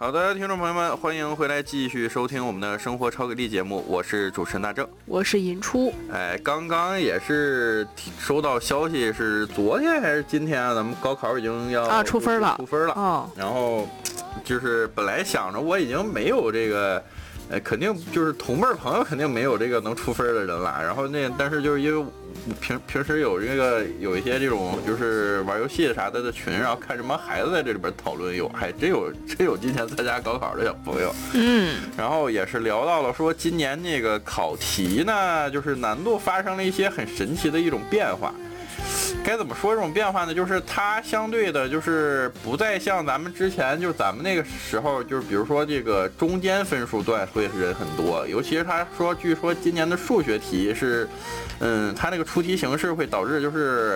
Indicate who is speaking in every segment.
Speaker 1: 好的，听众朋友们，欢迎回来继续收听我们的生活超给力节目，我是主持人大正，
Speaker 2: 我是银初。
Speaker 1: 刚刚也是收到消息，是昨天还是今天啊？咱们高考已经要
Speaker 2: 出分了，
Speaker 1: 然后就是本来想着我已经没有这个。肯定就是同辈朋友肯定没有这个能出分的人了，然后但是就是因为平时有一些这种就是玩游戏啥的群，然后看什么孩子在这里边讨论，还真有今天参加高考的小朋友，然后也是聊到了说今年那个考题呢，就是难度发生了一些很神奇的一种变化。该怎么说这种变化呢？就是它相对的，就是不再像咱们之前，就是咱们那个时候，就是比如说这个中间分数段会人很多，尤其是他说，据说今年的数学题是，他那个出题形式会导致就是，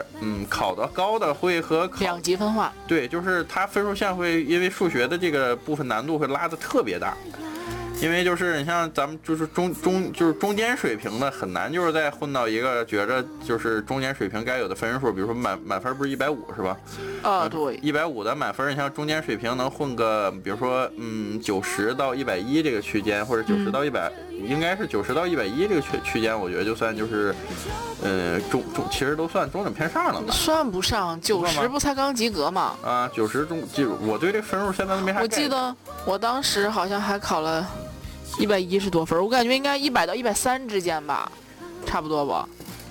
Speaker 1: 考得高的会和
Speaker 2: 两极分化。
Speaker 1: 对，就是它分数线会因为数学的这个部分难度会拉得特别大。因为就是你像咱们就是中间水平的很难，就是再混到一个觉着就是中间水平该有的分数，比如说满分不是150是吧？
Speaker 2: 对
Speaker 1: ，150的满分，你像中间水平能混个，比如说90到110这个区间，或者90到100，应该是90到110这个区间，我觉得就算就是其实都算中等偏上了吧？
Speaker 2: 算不上，90不才刚及格嘛？
Speaker 1: 啊，90我对这分数现在都没啥概念。
Speaker 2: 我记得我当时好像还考了110多分，我感觉应该100到130之间吧，差不多吧。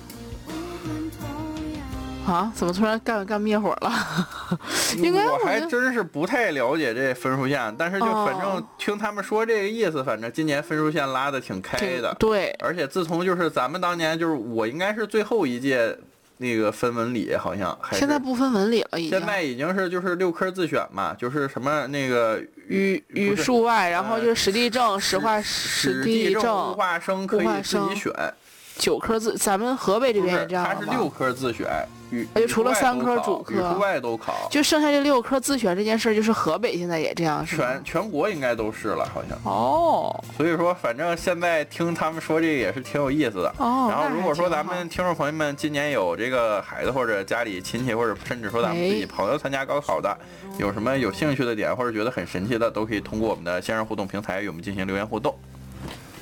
Speaker 2: 啊，怎么突然干灭火了？应该
Speaker 1: 我还真是不太了解这分数线，但是就反正听他们说这个意思，反正今年分数线拉得挺开的。
Speaker 2: 对，
Speaker 1: 而且自从就是咱们当年就是我应该是最后一届那个分文理，好像
Speaker 2: 现在不分文理了，
Speaker 1: 现在已经是就是6科自选嘛，就是什么那个
Speaker 2: 语数外，然后就是史地政、史化、史地政、
Speaker 1: 物化生可以自己选。
Speaker 2: 9科咱们河北这边也这样吗？
Speaker 1: 它是6科自选，
Speaker 2: 就除了3科主科，
Speaker 1: 语数外都考，
Speaker 2: 就剩下这6科自选这件事，就是河北现在也这样，是吗？
Speaker 1: 全国应该都是了，好像。
Speaker 2: 所
Speaker 1: 以说，反正现在听他们说这个也是挺有意思的。然后如果说咱们听众朋友们今年有这个孩子或者家里亲戚，或者甚至说咱们自己朋友参加高考的，有什么有兴趣的点或者觉得很神奇的，都可以通过我们的线上互动平台与我们进行留言互动。